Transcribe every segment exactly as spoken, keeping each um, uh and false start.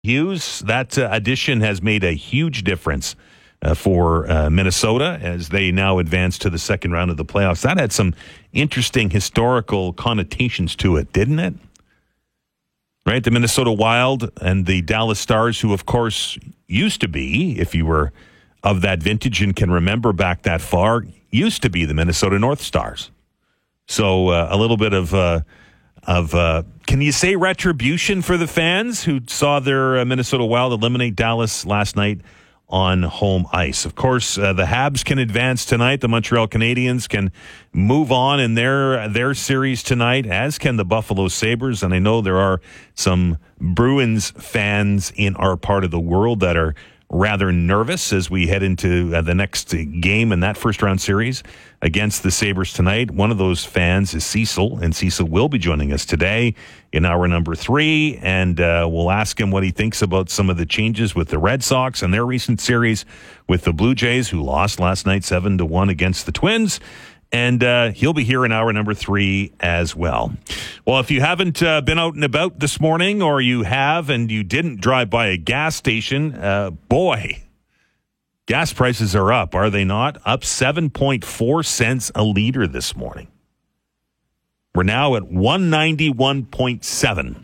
Hughes, that uh, addition has made a huge difference uh, for uh, Minnesota as they now advance to the second round of the playoffs. That had some interesting historical connotations to it, didn't it? Right? The Minnesota Wild and the Dallas Stars, who, of course, used to be, if you were of that vintage and can remember back that far, used to be the Minnesota North Stars. So uh, a little bit of... Uh, Of uh, can you say retribution for the fans who saw their uh, Minnesota Wild eliminate Dallas last night on home ice? Of course, uh, the Habs can advance tonight. The Montreal Canadiens can move on in their their series tonight, as can the Buffalo Sabres. And I know there are some Bruins fans in our part of the world that are rather nervous as we head into uh, the next game in that first round series against the Sabres tonight. One of those fans is Cecil, and Cecil will be joining us today in hour number three, and uh, we'll ask him what he thinks about some of the changes with the Red Sox and their recent series with the Blue Jays, who lost last night seven to one against the Twins. And uh, he'll be here in hour number three as well. Well, if you haven't uh, been out and about this morning, or you have and you didn't drive by a gas station, uh, boy, gas prices are up, are they not? Up seven point four cents a liter this morning. We're now at one ninety-one point seven.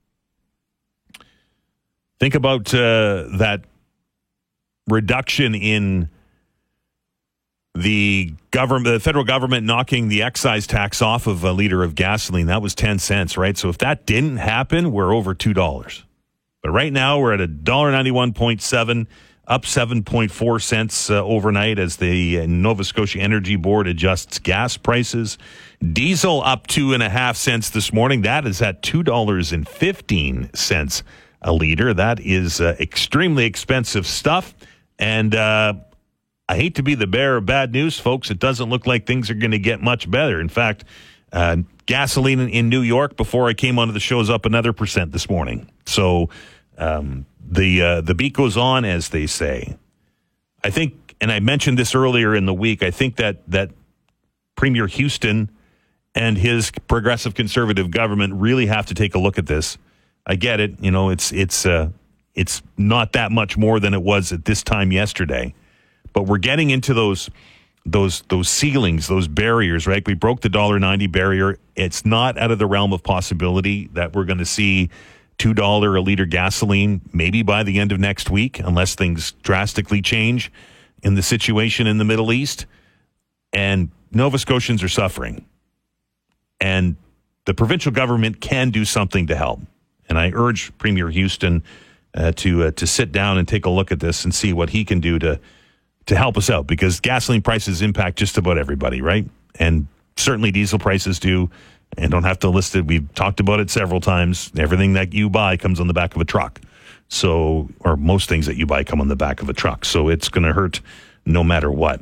Think about uh, that reduction in the government, the federal government knocking the excise tax off of a liter of gasoline. That was ten cents, right? So if that didn't happen, we're over two dollars. But right now we're at one dollar ninety-one point seven, up seven point four cents uh, overnight as the uh, Nova Scotia Energy Board adjusts gas prices. Diesel up two and a half cents this morning. That is at two dollars and fifteen cents a liter. That is uh, extremely expensive stuff. And, uh, I hate to be the bearer of bad news, folks. It doesn't look like things are going to get much better. In fact, uh, gasoline in, in New York before I came onto the show is up another percent this morning. So um, the uh, the beat goes on, as they say. I think, and I mentioned this earlier in the week, I think that that Premier Houston and his progressive conservative government really have to take a look at this. I get it. You know, it's it's uh, it's not that much more than it was at this time yesterday. But we're getting into those those those ceilings, those barriers, right? We broke the one dollar ninety barrier. It's not out of the realm of possibility that we're going to see two dollars a liter gasoline maybe by the end of next week, unless things drastically change in the situation in the Middle East. And Nova Scotians are suffering. And the provincial government can do something to help. And I urge Premier Houston uh, to uh, to sit down and take a look at this and see what he can do to to help us out, because gasoline prices impact just about everybody, right? And certainly diesel prices do, and don't have to list it. We've talked about it several times. Everything that you buy comes on the back of a truck. So, or most things that you buy come on the back of a truck. So it's going to hurt no matter what.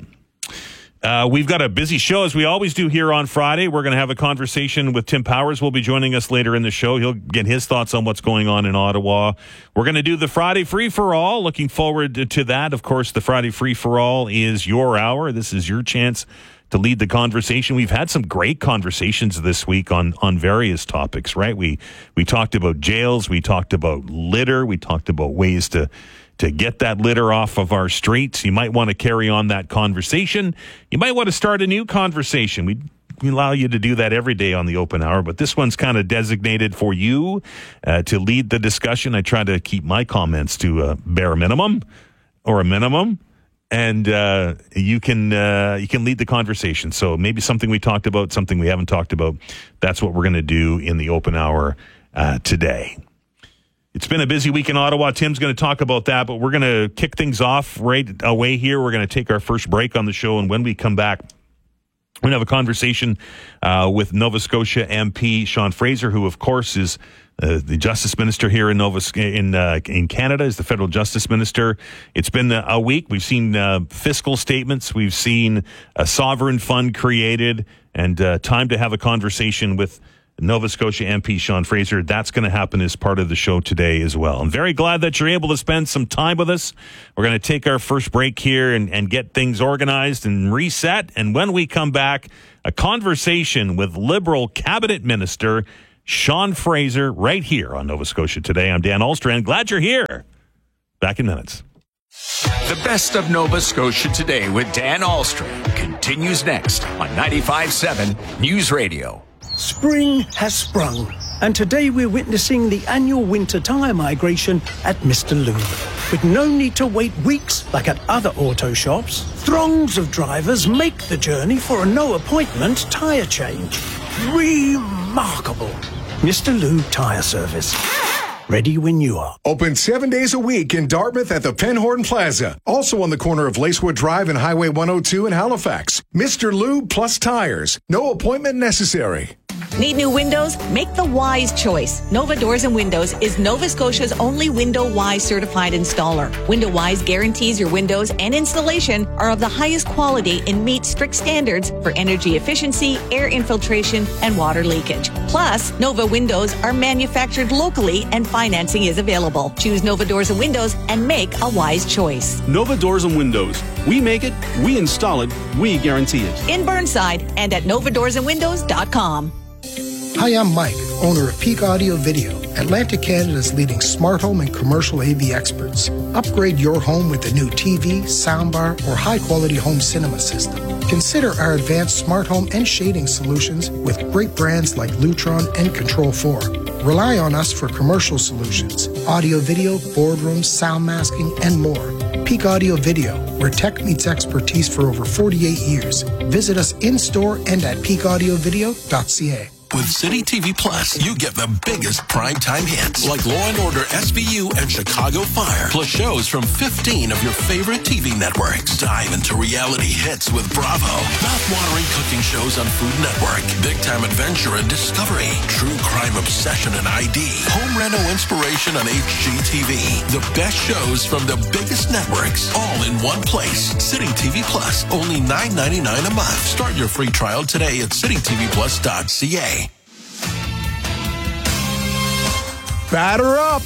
Uh, we've got a busy show, as we always do here on Friday. We're going to have a conversation with Tim Powers. Will be joining us later in the show. He'll get his thoughts on what's going on in Ottawa. We're going to do the Friday Free-for-All. Looking forward to that. Of course, the Friday Free-for-All is your hour. This is your chance to lead the conversation. We've had some great conversations this week on, on various topics, right? We, we talked about jails. We talked about litter. We talked about ways to to get that litter off of our streets. You might want to carry on that conversation. You might want to start a new conversation. We we allow you to do that every day on the open hour, but this one's kind of designated for you uh, to lead the discussion. I try to keep my comments to a bare minimum or a minimum, and uh, you can uh, you can lead the conversation. So maybe something we talked about, something we haven't talked about. That's what we're going to do in the open hour uh, today. It's been a busy week in Ottawa. Tim's going to talk about that, but we're going to kick things off right away here. We're going to take our first break on the show, and when we come back, we're going to have a conversation uh, with Nova Scotia M P Sean Fraser, who, of course, is uh, the Justice Minister here in Nova in uh, in Canada, is the Federal Justice Minister. It's been a week. We've seen uh, fiscal statements. We've seen a sovereign fund created, and uh, time to have a conversation with Nova Scotia M P Sean Fraser. That's going to happen as part of the show today as well. I'm very glad that you're able to spend some time with us. We're going to take our first break here and, and get things organized and reset. And when we come back, a conversation with Liberal Cabinet Minister Sean Fraser, right here on Nova Scotia Today. I'm Dan Ahlstrand. Glad you're here. Back in minutes. The best of Nova Scotia Today with Dan Ahlstrand continues next on ninety-five point seven News Radio. Spring has sprung, and today we're witnessing the annual winter tyre migration at Mister Lube. With no need to wait weeks like at other auto shops, throngs of drivers make the journey for a no-appointment tyre change. Remarkable. Mister Lube Tyre Service. Ready when you are. Open seven days a week in Dartmouth at the Penhorn Plaza. Also on the corner of Lacewood Drive and Highway one oh two in Halifax. Mister Lube Plus Tires. No appointment necessary. Need new windows? Make the wise choice. Nova Doors and Windows is Nova Scotia's only Window Wise certified installer. Window Wise guarantees your windows and installation are of the highest quality and meet strict standards for energy efficiency, air infiltration, and water leakage. Plus, Nova Windows are manufactured locally and financing is available. Choose Nova Doors and Windows and make a wise choice. Nova Doors and Windows. We make it, we install it, we guarantee it. In Burnside and at nova doors and windows dot com. Hi, I'm Mike, owner of Peak Audio Video, Atlantic Canada's leading smart home and commercial A V experts. Upgrade your home with a new T V, soundbar, or high-quality home cinema system. Consider our advanced smart home and shading solutions with great brands like Lutron and Control four. Rely on us for commercial solutions, audio video, boardrooms, sound masking, and more. Peak Audio Video, where tech meets expertise for over forty-eight years. Visit us in-store and at peak audio video dot c a. With City T V Plus, you get the biggest primetime hits like Law and Order S V U and Chicago Fire, plus shows from fifteen of your favorite T V networks. Dive into reality hits with Bravo, mouth-watering cooking shows on Food Network, big-time adventure and discovery, true crime obsession and I D, home reno inspiration on H G T V. The best shows from the biggest networks, all in one place. City T V Plus, only nine ninety-nine a month. Start your free trial today at city t v plus dot c a. Batter up!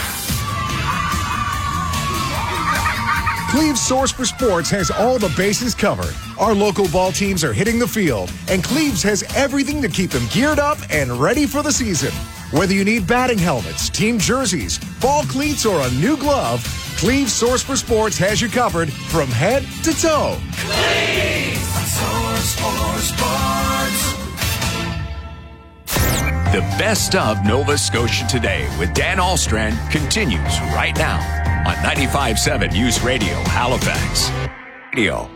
Cleve's Source for Sports has all the bases covered. Our local ball teams are hitting the field, and Cleve's has everything to keep them geared up and ready for the season. Whether you need batting helmets, team jerseys, ball cleats, or a new glove, Cleve's Source for Sports has you covered from head to toe. Cleve's Source for Sports. The best of Nova Scotia Today with Dan Ahlstrand continues right now on ninety-five point seven News Radio Halifax. Radio.